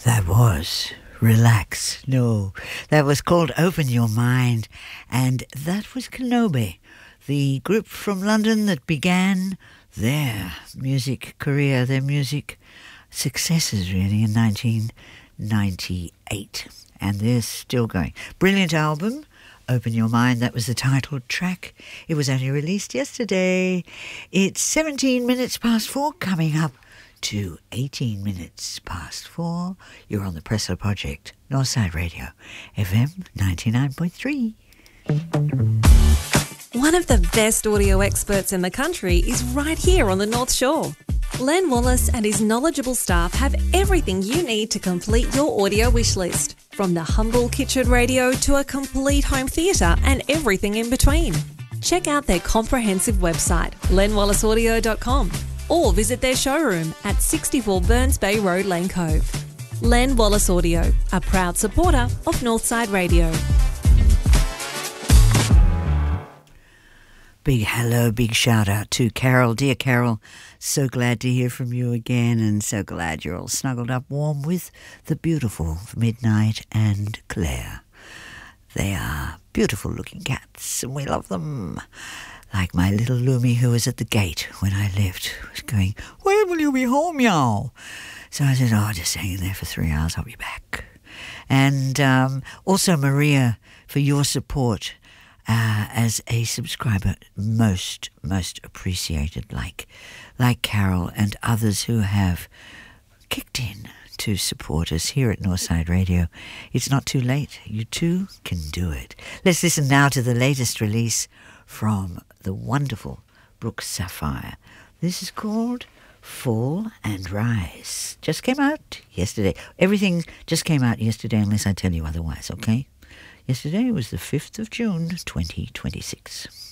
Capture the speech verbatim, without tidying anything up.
That was Relax. No, that was called Open Your Mind, and that was Kenobi, the group from London that began their music career, their music successes really in nineteen ninety-eight, and they're still going. Brilliant album, Open Your Mind, that was the title track. It was only released yesterday. It's seventeen minutes past four, coming up to eighteen minutes past four. You're on the Presso Project, Northside Radio, F M ninety-nine point three. One of the best audio experts in the country is right here on the North Shore. Len Wallace and his knowledgeable staff have everything you need to complete your audio wish list, from the humble kitchen radio to a complete home theatre and everything in between. Check out their comprehensive website, len wallace audio dot com, or visit their showroom at sixty-four Burns Bay Road, Lane Cove. Len Wallace Audio, a proud supporter of Northside Radio. Big hello, big shout out to Carol. Dear Carol, so glad to hear from you again, and so glad you're all snuggled up warm with the beautiful Midnight and Claire. They are beautiful looking cats and we love them. Like my little Lumi, who was at the gate when I left, was going, "When will you be home, y'all?" So I said, "Oh, just hang in there for three hours, I'll be back." And um, also Maria, for your support uh, as a subscriber, most, most appreciated, like, like Carol and others who have kicked in to support us here at Northside Radio. It's not too late. You too can do it. Let's listen now to the latest release from the wonderful Brooke Sapphire. This is called Fall and Rise. Just came out yesterday. Everything just came out yesterday unless I tell you otherwise, okay? Yesterday was the fifth of June, twenty twenty-six.